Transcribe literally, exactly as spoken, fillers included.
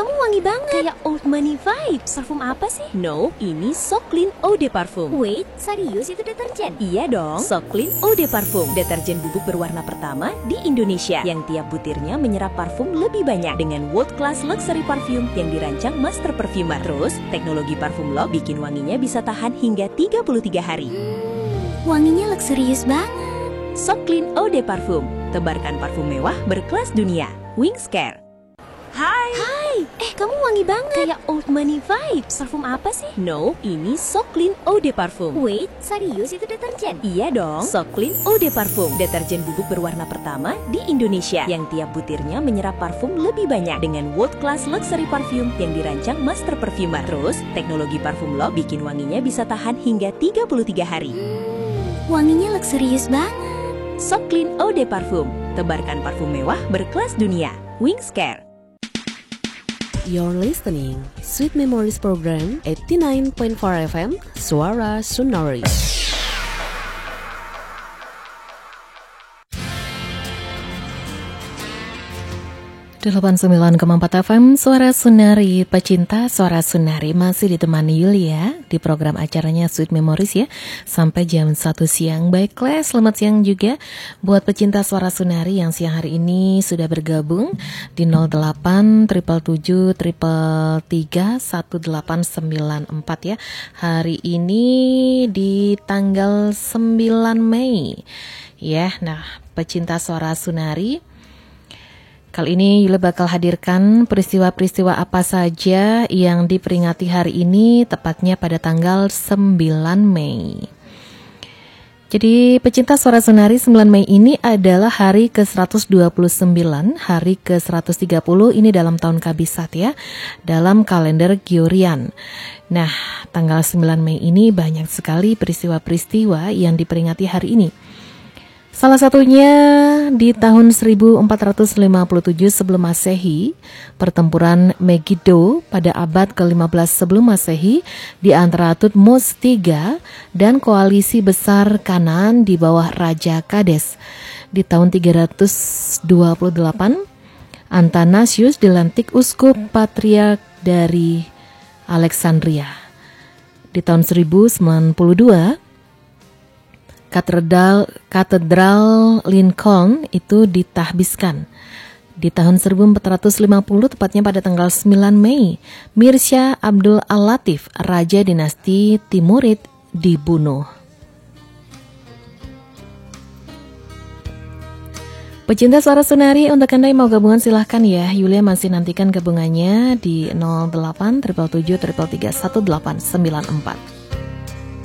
kamu wangi banget. Kayak old money vibes. Parfum apa sih? No, ini So Clean Eau de Parfum. Wait, serius itu deterjen? Iya dong, So Clean Eau de Parfum, deterjen bubuk berwarna pertama di Indonesia yang tiap butirnya menyerap parfum lebih banyak dengan world class luxury parfum yang dirancang master perfumer. Terus, teknologi parfum lock bikin wanginya bisa tahan hingga tiga puluh tiga hari. Hmm, wanginya luxurious banget. So Clean Eau de Parfum, tebarkan parfum mewah berkelas dunia. Wings Care. Hai. Hai. Eh, kamu wangi banget. Kayak old money vibes. Parfum apa sih? No, ini So Clean Eau de Parfum. Wait, serius itu deterjen? Iya dong, So Clean Eau de Parfum, deterjen bubuk berwarna pertama di Indonesia yang tiap butirnya menyerap parfum lebih banyak dengan world class luxury parfum yang dirancang master perfumer. Terus, teknologi parfum lock bikin wanginya bisa tahan hingga tiga puluh tiga hari. Hmm, wanginya luxurious banget. So Clean Eau de Parfum, tebarkan parfum mewah berkelas dunia. Wings Care. You're listening Sweet Memories Program eighty-nine point four F M, Suara Sunari. delapan puluh sembilan koma empat F M, Suara Sunari. Pecinta Suara Sunari masih ditemani Yulia di program acaranya Sweet Memories ya, sampai jam satu siang. Baiklah, selamat siang juga buat pecinta Suara Sunari yang siang hari ini sudah bergabung di nol delapan tujuh tujuh tiga tiga satu delapan sembilan empat ya. Hari ini di tanggal sembilan Mei ya. Nah, pecinta Suara Sunari, kali ini Yula bakal hadirkan peristiwa-peristiwa apa saja yang diperingati hari ini, tepatnya pada tanggal sembilan Mei. Jadi pecinta Suara Sunari, sembilan Mei ini adalah hari ke seratus dua puluh sembilan, hari ke seratus tiga puluh ini dalam tahun Kabisat ya, dalam kalender Gregorian. Nah, tanggal sembilan Mei ini banyak sekali peristiwa-peristiwa yang diperingati hari ini. Salah satunya di tahun seribu empat ratus lima puluh tujuh sebelum Masehi, pertempuran Megiddo pada abad ke lima belas sebelum Masehi di antara Tutmos tiga dan koalisi besar Kanaan di bawah Raja Kades. Di tahun tiga ratus dua puluh delapan, Athanasius dilantik uskup patriark dari Alexandria. Di tahun seribu sembilan puluh dua, Katedral, Katedral Lincoln itu ditahbiskan. Di tahun seribu empat ratus lima puluh, tepatnya pada tanggal sembilan Mei, Mirsya Abdul Al-Latif, Raja dinasti Timurid, dibunuh. Pecinta Suara Sunari, untuk Anda yang mau gabungan silahkan ya. Yulia masih nantikan gabungannya di nol delapan tujuh tujuh tiga tiga satu delapan sembilan empat.